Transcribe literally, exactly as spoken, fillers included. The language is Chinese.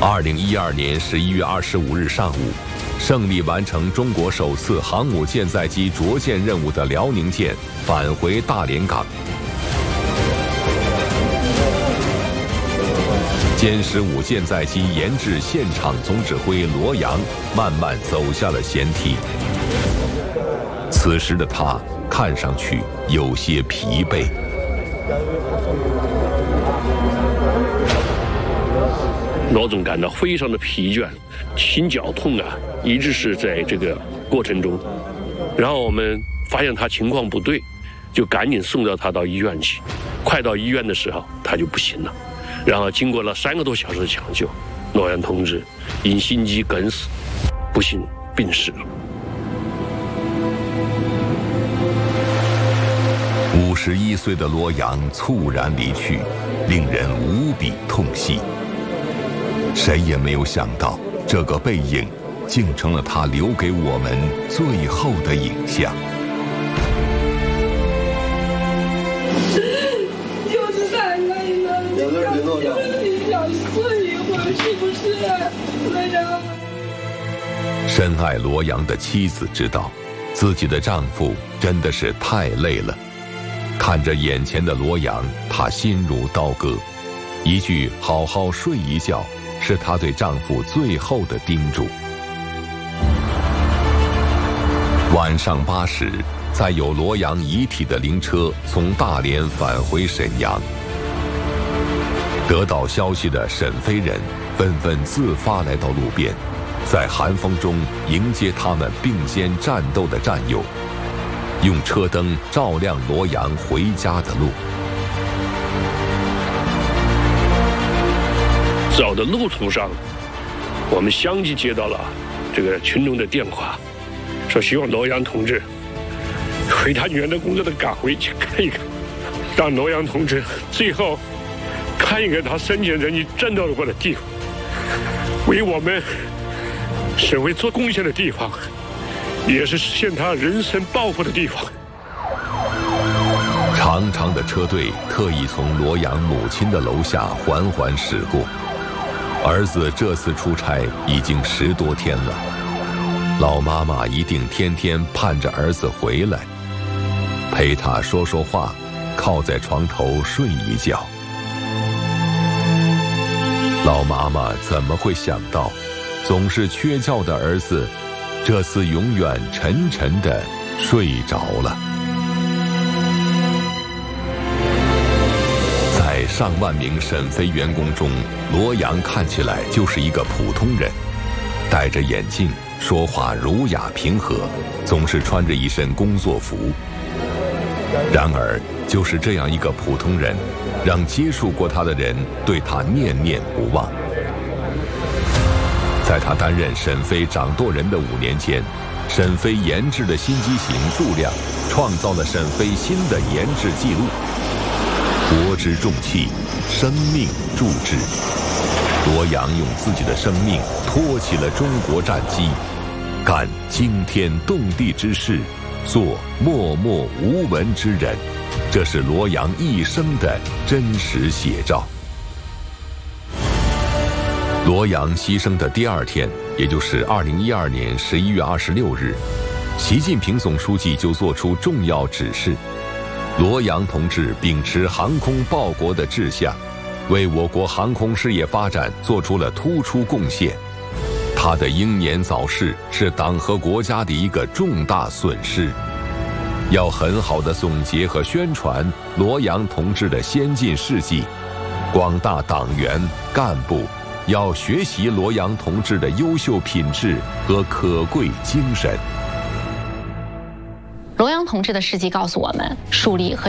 二零一二年十一月二十五日上午，胜利完成中国首次航母舰载机着舰任务的辽宁舰返回大连港。歼十五舰载机研制现场总指挥罗阳慢慢走下了舷梯。此时的他看上去有些疲惫。 罗总感到非常的疲倦，心绞痛啊，一直是在这个过程中。然后我们发现他情况不对，就赶紧送到他到医院去。快到医院的时候，他就不行了。然后经过了三个多小时的抢救，罗阳同志因心肌梗死，不幸病逝了。 五十一岁的罗阳猝然离去，令人无比痛惜。谁也没有想到，这个背影竟成了他留给我们最后的影像。 就是太累了，就是你想睡一会儿，是不是，罗阳？ 深爱罗阳的妻子知道，自己的丈夫真的是太累了。看着眼前的罗阳，她心如刀割。一句“好好睡一觉”是她对丈夫最后的叮嘱。晚上八时，载有罗阳遗体的灵车从大连返回沈阳。得到消息的沈飞人纷纷自发来到路边，在寒风中迎接他们并肩战斗的战友，用车灯照亮罗阳回家的路。 走的路途上，我们相继接到了这个群众的电话，说希望罗阳同志回他原来工作的岗位去看一看，让罗阳同志最后看一个他生前曾经战斗过的地方，为我们省会做贡献的地方，也是实现他人生抱负的地方。 长长的车队特意从罗阳母亲的楼下缓缓驶过。儿子这次出差已经十多天了，老妈妈一定天天盼着儿子回来，陪他说说话，靠在床头睡一觉。老妈妈怎么会想到，总是缺觉的儿子这次永远沉沉地睡着了。在上万名沈飞员工中，罗阳看起来就是一个普通人，戴着眼镜，说话儒雅平和，总是穿着一身工作服。然而就是这样一个普通人，让接触过他的人对他念念不忘。在他担任沈飞掌舵人的五年间，沈飞研制的新机型数量创造了沈飞新的研制纪录。国之重器，生命铸制。罗阳用自己的生命托起了中国战机，干惊天动地之事，做默默无闻之人，这是罗阳一生的真实写照。罗阳牺牲的第二天，也就是二零一二年十一月二十六日，习近平总书记就作出重要指示。罗阳同志秉持航空报国的志向，为我国航空事业发展做出了突出贡献。他的英年早逝是党和国家的一个重大损失。要很好地总结和宣传罗阳同志的先进事迹，广大党员干部要学习罗阳同志的优秀品质和可贵精神。 罗阳同志的事迹告诉我们，树立和